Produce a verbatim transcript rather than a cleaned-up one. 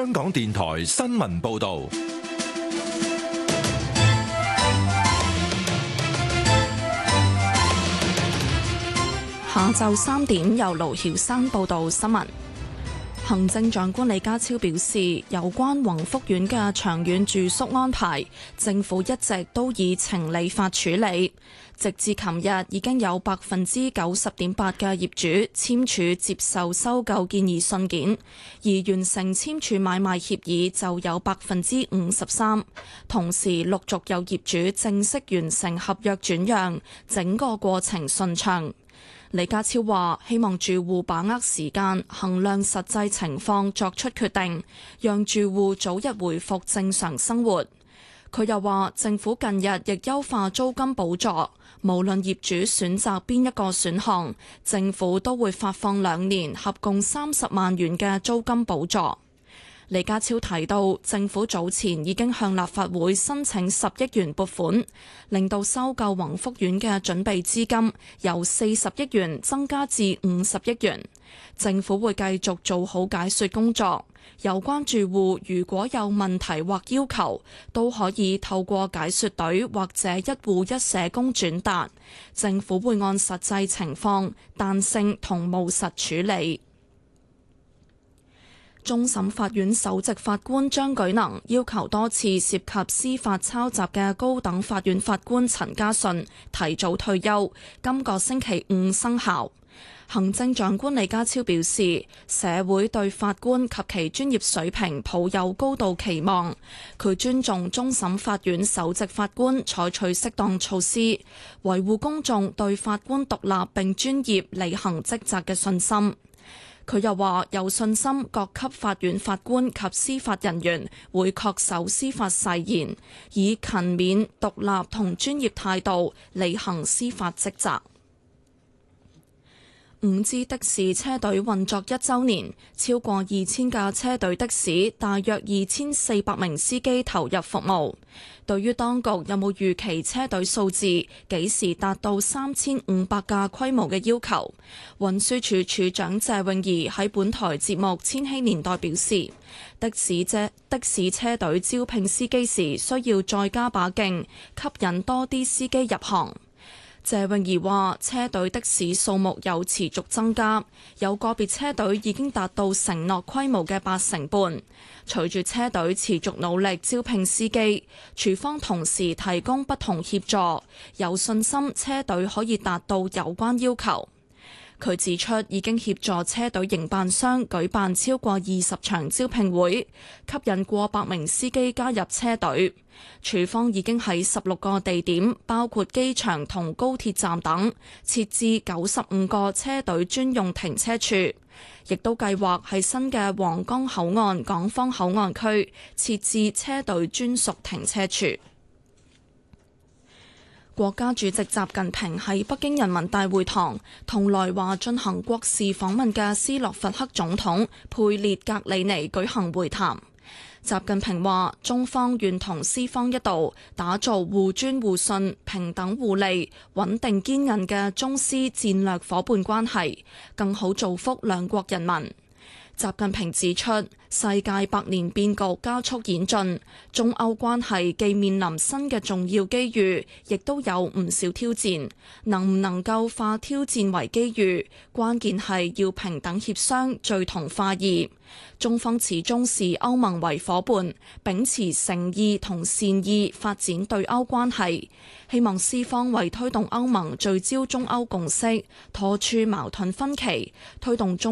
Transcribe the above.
香港電台新聞報道。 下晝三點，由盧曉珊報道新聞。行政長官李家超表示，有關宏福苑嘅長遠住宿安排，政府一直都以情理法處理。直至琴日，已經有百分之九十點八嘅業主簽署接受收購建議信件，而完成簽署買賣協議就有百分之五十三。同時，陸續有業主正式完成合約轉讓，整個過程順暢。李家超話：希望住戶把握時間，衡量實際情況作出決定，讓住戶早日回復正常生活。佢又話：政府近日亦優化租金補助，無論業主選擇邊一個選項，政府都會發放兩年合共三十萬元嘅租金補助。李家超提到，政府早前已經向立法會申請十億元撥款，令到收購宏福苑嘅準備資金由四十億元增加至五十億元。政府會繼續做好解說工作，有關住戶如果有問題或要求，都可以透過解說隊或者一戶一社工轉達，政府會按實際情況彈性同務實處理。終審法院首席法官張舉能要求多次涉及司法抄襲嘅高等法院法官陳家順提早退休，今個星期五生效。行政長官李家超表示，社會對法官及其專業水平抱有高度期望，佢尊重終審法院首席法官採取適當措施，維護公眾對法官獨立並專業履行職責嘅信心。佢又話有信心各級法院法官及司法人員會恪守司法誓言，以勤勉、獨立同專業態度履行司法職責。五支的士車隊運作一週年，超過二千架車隊的士，大約二千四百名司機投入服務。對於當局有冇預期車隊數字幾時達到三千五百架規模嘅要求，運輸署署長謝永儀喺本台節目《千禧年代》表示，的士車的士車隊招聘司機時需要再加把勁，吸引多啲司機入行。謝永儀話：車隊的士數目有持續增加，有個別車隊已經達到承諾規模嘅八成半。隨住車隊持續努力招聘司機，署方同時提供不同協助，有信心車隊可以達到有關要求。佢指出，已經協助車隊營辦商舉辦超過二十場招聘會，吸引過百名司機加入車隊。署方已經喺十六個地點，包括機場同高鐵站等，設置九十五個車隊專用停車處，亦都計劃喺新嘅皇崗口岸港方口岸區設置車隊專屬停車處。國家主席習近平喺北京人民大會堂同來華進行國事訪問嘅斯洛伐克總統佩列格里尼舉行會談。習近平話：中方願同斯方一道打造互尊互信、平等互利、穩定堅韌嘅中斯戰略夥伴關係，更好造福兩國人民。習近平指出，世界百年變局加速演進，中歐關係既面臨新嘅重要機遇，亦都有唔少挑戰。能唔能夠化挑戰為機遇，關鍵係要平等協商，聚同化異。中方始終視歐盟為夥伴，秉持誠意同善意發展對歐關係，希望斯方為推動歐盟聚焦中歐共識，妥處矛盾分歧，推動中